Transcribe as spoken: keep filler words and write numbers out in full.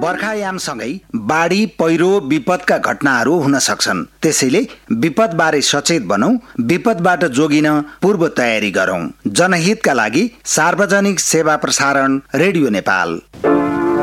बर्खायामसँगै बाढी पहिरो विपदका घटनाहरू हुन सक्छन्। त्यसैले विपदबारे सचेत बनौं, विपदबाट जोगिन पूर्व तयारी गरौं। जनहितका लागि सार्वजनिक सेवा प्रसारण रेडियो नेपाल।